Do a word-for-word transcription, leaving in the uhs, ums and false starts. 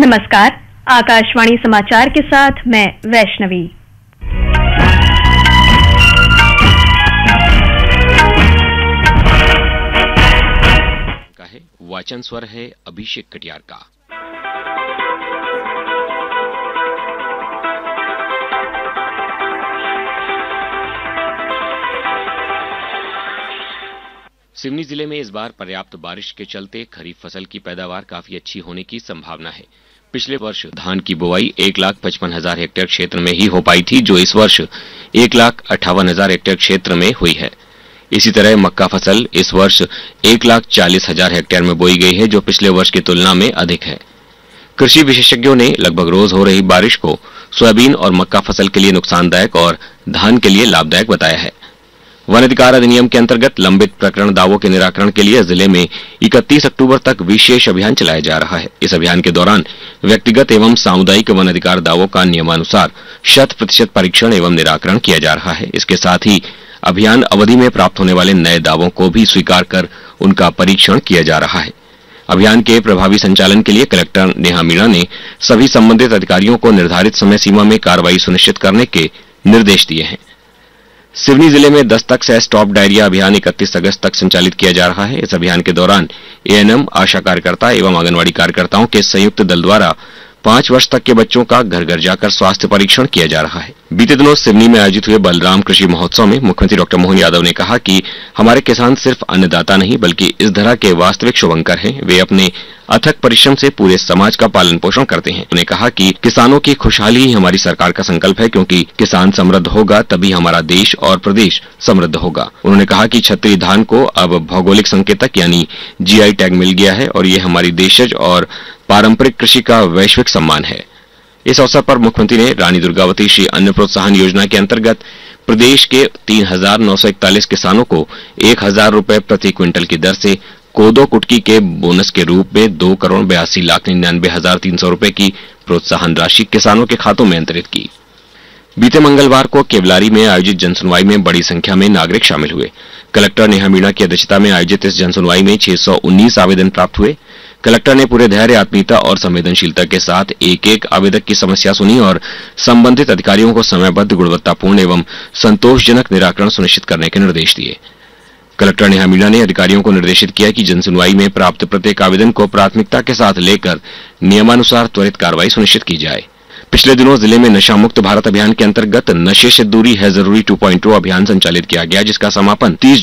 नमस्कार, आकाशवाणी समाचार के साथ मैं वैष्णवी। का है वाचन स्वर है अभिषेक कटियार का। सिवनी जिले में इस बार पर्याप्त बारिश के चलते खरीफ फसल की पैदावार काफी अच्छी होने की संभावना है। पिछले वर्ष धान की बुआई एक लाख पचपन हजार हेक्टेयर क्षेत्र में ही हो पाई थी, जो इस वर्ष एक लाख अट्ठावन हजार हेक्टेयर क्षेत्र में हुई है। इसी तरह मक्का फसल इस वर्ष एक लाख चालीस हजार हेक्टेयर में बोई गई है, जो पिछले वर्ष की तुलना में अधिक है। कृषि विशेषज्ञों ने लगभग रोज हो रही बारिश को सोयाबीन और मक्का फसल के लिए नुकसानदायक और धान के लिए लाभदायक बताया है। वन अधिकार अधिनियम के अंतर्गत लंबित प्रकरण दावों के निराकरण के लिए जिले में इकतीस अक्टूबर तक विशेष अभियान चलाया जा रहा है। इस अभियान के दौरान व्यक्तिगत एवं सामुदायिक वन अधिकार दावों का नियमानुसार शत प्रतिशत परीक्षण एवं निराकरण किया जा रहा है। इसके साथ ही अभियान अवधि में प्राप्त होने वाले नए दावों को भी स्वीकार कर उनका परीक्षण किया जा रहा है। अभियान के प्रभावी संचालन के लिए कलेक्टर नेहा मीणा ने सभी संबंधित अधिकारियों को निर्धारित समय सीमा में कार्रवाई सुनिश्चित करने के निर्देश दिए हैं। सिवनी जिले में दस्तक से स्टॉप डायरिया अभियान इकतीस अगस्त तक संचालित किया जा रहा है। इस अभियान के दौरान एएनएम, आशा कार्यकर्ता एवं आंगनवाड़ी कार्यकर्ताओं के संयुक्त दल द्वारा पांच वर्ष तक के बच्चों का घर घर जाकर स्वास्थ्य परीक्षण किया जा रहा है। बीते दिनों सिवनी में आयोजित हुए बलराम कृषि महोत्सव में मुख्यमंत्री डॉक्टर मोहन यादव ने कहा कि हमारे किसान सिर्फ अन्नदाता नहीं बल्कि इस तरह के वास्तविक शुभंकर हैं। वे अपने अथक परिश्रम से पूरे समाज का पालन पोषण करते हैं। उन्होंने कहा कि किसानों की खुशहाली ही हमारी सरकार का संकल्प है, क्योंकि किसान समृद्ध होगा तभी हमारा देश और प्रदेश समृद्ध होगा। उन्होंने कहा कि क्षत्रिय धान को अब भौगोलिक संकेतक यानी जीआई टैग मिल गया है और ये हमारी देशज और पारंपरिक कृषि का वैश्विक सम्मान है। इस अवसर पर मुख्यमंत्री ने रानी दुर्गावती श्री अन्न प्रोत्साहन योजना के अंतर्गत प्रदेश के तीन हजार नौ सौ इकतालीस किसानों को एक हजार रूपये प्रति क्विंटल की दर से कोदो कुटकी के बोनस के रूप में दो करोड़ बयासी लाख निन्यानवे हजार तीन सौ रूपये की प्रोत्साहन राशि किसानों के खातों में अंतरित की। बीते मंगलवार को केवलारी में आयोजित जनसुनवाई में बड़ी संख्या में नागरिक शामिल हुए। कलेक्टर नेहा मीणा की अध्यक्षता में आयोजित इस जनसुनवाई में छह सौ उन्नीस आवेदन प्राप्त हुए। कलेक्टर ने पूरे धैर्य, आत्मीयता और संवेदनशीलता के साथ एक एक आवेदक की समस्या सुनी और संबंधित अधिकारियों को समयबद्ध, गुणवत्तापूर्ण एवं संतोषजनक निराकरण सुनिश्चित करने के निर्देश दिए। कलेक्टर नेहा मीणा ने अधिकारियों को निर्देशित किया कि जनसुनवाई में प्राप्त प्रत्येक आवेदन को प्राथमिकता के साथ लेकर नियमानुसार त्वरित कार्रवाई सुनिश्चित की जाए। पिछले दिनों जिले में नशा मुक्त भारत अभियान के अंतर्गत नशे से दूरी है जरूरी टू पॉइंट ओ अभियान संचालित किया गया, जिसका समापन तीस